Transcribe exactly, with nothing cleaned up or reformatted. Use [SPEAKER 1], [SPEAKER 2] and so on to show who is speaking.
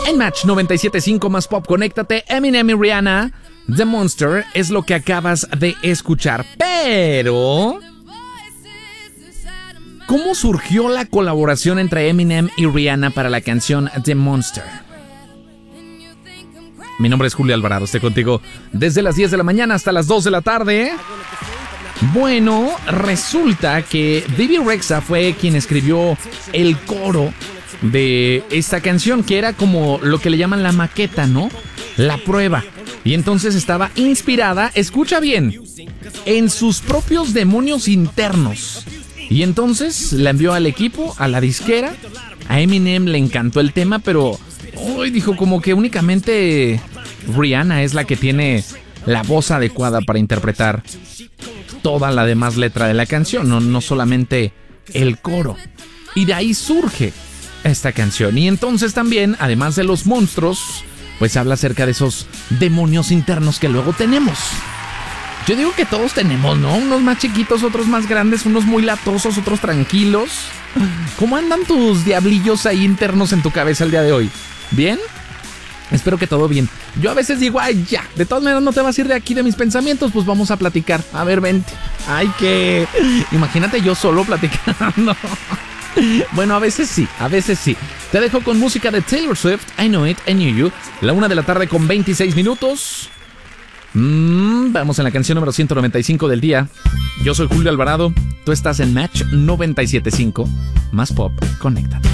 [SPEAKER 1] En Match noventa y siete punto cinco más pop, conéctate. Eminem y Rihanna, The Monster, es lo que acabas de escuchar. Pero ¿cómo surgió la colaboración entre Eminem y Rihanna para la canción The Monster? Mi nombre es Julio Alvarado, estoy contigo desde las diez de la mañana hasta las dos de la tarde. Bueno, resulta que Bebe Rexha fue quien escribió el coro de esta canción, que era como lo que le llaman la maqueta, ¿no? La prueba. Y entonces estaba inspirada, escucha bien, en sus propios demonios internos. Y entonces la envió al equipo, a la disquera. A Eminem le encantó el tema, pero hoy dijo como que únicamente Rihanna es la que tiene la voz adecuada para interpretar toda la demás letra de la canción, no, no solamente el coro. Y de ahí surge esta canción. Y entonces también, además de los monstruos, pues habla acerca de esos demonios internos que luego tenemos. Yo digo que todos tenemos, ¿no? Unos más chiquitos, otros más grandes, unos muy latosos, otros tranquilos. ¿Cómo andan tus diablillos ahí internos en tu cabeza el día de hoy? ¿Bien? Espero que todo bien. Yo a veces digo, ay, ya, de todas maneras no te vas a ir de aquí de mis pensamientos, pues vamos a platicar. A ver, vente. Ay, que... Imagínate yo solo platicando. Bueno, a veces sí, a veces sí. Te dejo con música de Taylor Swift, I Know It, I Knew You. La una de la tarde con veintiséis minutos. Mm, vamos en la canción número ciento noventa y cinco del día. Yo soy Julio Alvarado. Tú estás en Match noventa y siete punto cinco. Más pop, conéctate.